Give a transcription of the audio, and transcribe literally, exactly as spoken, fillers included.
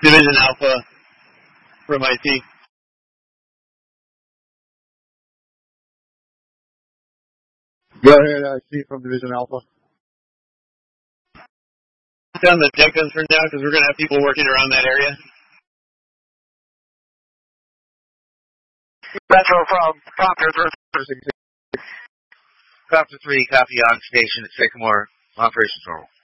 Division Alpha from I T. Go ahead, I C from Division Alpha. Down the Jenkins for now because we're going to have people working around that area. Metro from Copter three. Copter three, copy on station at Sycamore. Operations normal.